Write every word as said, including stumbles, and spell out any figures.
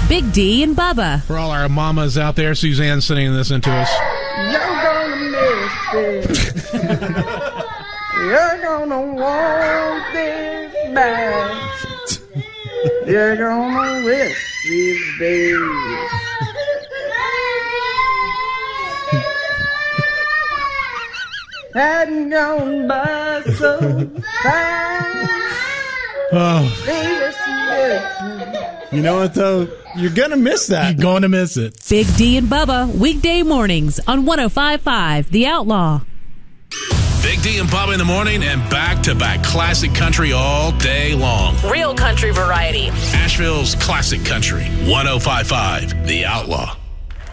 Big D and Bubba. For all our mamas out there, Suzanne's sending this into us. You're gonna miss it. You're gonna want this back. You're gonna wish these days. Hadn't gone by so fast. Oh. You know what, though? You're going to miss that. You're going to miss it. Big D and Bubba, weekday mornings on one oh five point five The Outlaw. Big D and Bubba in the morning and back-to-back classic country all day long. Real country variety. Asheville's classic country, one oh five point five The Outlaw.